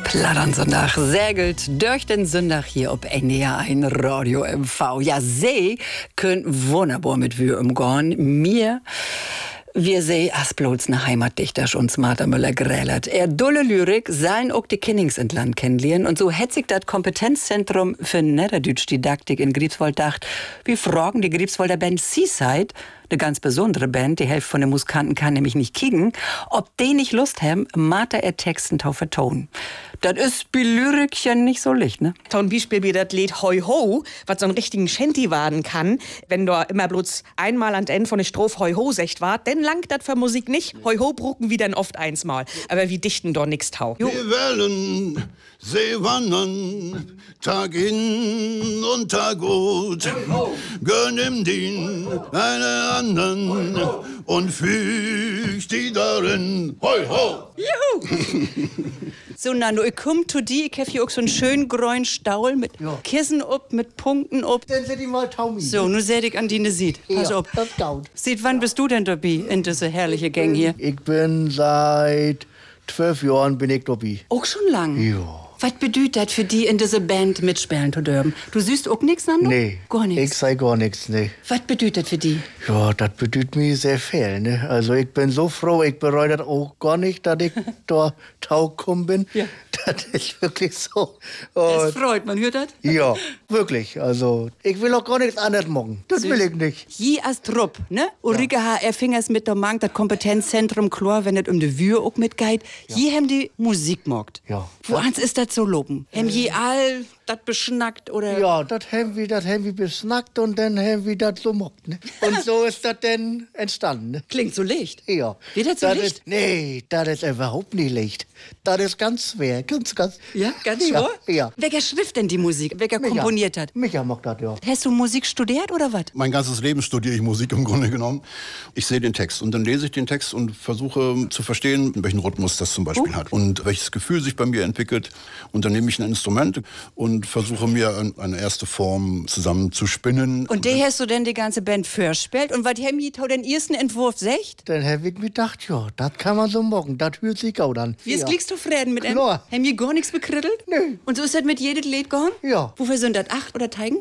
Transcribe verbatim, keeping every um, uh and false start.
Plattern Sonntag segelt durch den Sonntag hier ob N D R ein Radio M V. Ja, sie können wunderbar mit wir umgehen. Mir, wir sehen as bloß ne Heimatdichter uns Martha Müller grälert. Er dulle Lyrik, sein auch die Kinnings entland kennenlernen. Und so hätt sich das Kompetenzzentrum für Niederdütsch-Didaktik in Griebswold dacht, wir fragen die Griebswolder Band Seaside, eine ganz besondere Band, die Hälfte von den Musikanten kann nämlich nicht kicken, ob die nicht Lust haben, Martha er Texten tau vertonen. Das ist bei Lyrikchen nicht so licht, ne? Zum Beispiel wie das Lied Hoi Ho, was so einen richtigen Shanty werden kann, wenn da immer bloß einmal an Ende von der Strophe Hoi Ho secht war, denn langt das für Musik nicht. Hoi Ho brucken wir dann oft einsmal. Aber wir dichten doch nix tau. Wir Wellen, See wandern, Tag in und Tag gut. Gönn im Dien eine anderen und füg die darin. Hoi Ho! Juhu! So, Nando, ich komm zu dir, ich hab hier auch so einen schönen grünen Staul mit Ja. Kissen ob, mit Punkten ob. Dann sind die mal taumi. So, nu seh ich an die ne sieht. Pass Ja, auf. das dauert. Sieht, wann bist du denn dabei in diese herrliche Gang hier? Ich bin seit zwölf Jahren bin ich dabei. Auch schon lang? Ja. Was bedeutet das für die in diese Band mitspielen zu dürfen? Du siehst auch nichts, Nando? Nee. Gar Ich nichts. sei gar nichts, nee. Was bedeutet das für die? Ja, das bedeutet mir sehr viel, ne? Also ich bin so froh, ich bereue das auch gar nicht, dass ich da taugekommen bin. Ja. Das ist wirklich so. Das Und freut, man hört das? ja, wirklich. Also ich will auch gar nichts anderes machen. Das will ich nicht. Je als Trupp, ne? Ulrike H R. Fingers mit der Mank, das Kompetenzzentrum klar, wenn es um die Wür auch mitgeht. Je haben die Musik mogt. Ja. Wo ans ist das so loben? Haben je all das beschnackt oder? Ja, das haben wir, das haben wir besnackt und dann haben wir das so mockt, ne? Und so ist das dann entstanden, ne? Klingt so licht. Ja. Wird das so licht? Ist, nee, das ist überhaupt nicht licht. Das ist ganz schwer, ganz, ganz. Ja, ganz ja, schwor? Ja. Welcher schrift denn die Musik? Welcher Micha. komponiert hat? Micha macht das, ja. Hast du Musik studiert oder was? Mein ganzes Leben studiere ich Musik im Grunde genommen. Ich sehe den Text und dann lese ich den Text und versuche zu verstehen, welchen Rhythmus das zum Beispiel Uh. hat und welches Gefühl sich bei mir entwickelt. Und dann nehme ich ein Instrument und versuche mir ein- eine erste Form zusammenzuspinnen. Und der hast du denn die ganze Band vorspielt? Und was haben die den ersten Entwurf secht? Dann habe ich mir gedacht, ja, das kann man so machen. Das hört sich gut an. Wie ist ja. klickst du Frieden mit ihm? Klar. Haben die gar nichts bekrittelt? Nö. Und so ist das mit jedem Lied gegangen? Ja. Wofür sind das? Acht oder Teigen?